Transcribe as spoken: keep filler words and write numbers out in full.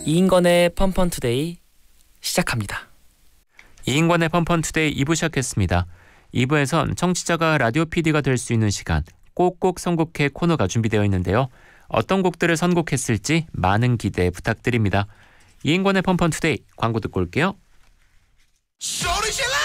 이인권의 펀펀투데이 시작합니다. 이인권의 펀펀투데이 이 부 시작했습니다. 이 부에선 청취자가 라디오 피디가 될 수 있는 시간 꼭꼭 선곡해 코너가 준비되어 있는데요. 어떤 곡들을 선곡했을지 많은 기대 부탁드립니다. 이인권의 펀펀투데이 광고 듣고 올게요.